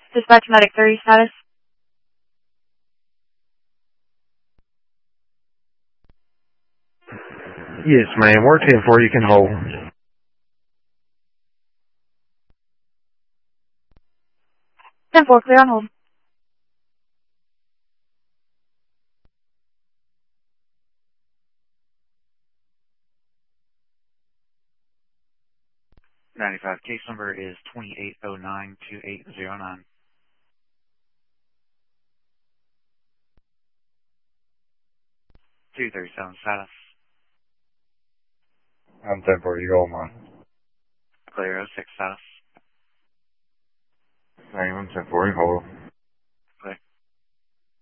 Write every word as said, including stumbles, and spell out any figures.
Dispatch Medic thirty status. Yes, ma'am. We're ten four. You can hold. ten four, clear on hold. ninety-five. Case number is twenty-eight oh nine two eight oh nine. two thirty-seven status. I'm ten four. You hold on. Clear oh six status. Same. I'm ten four. You hold.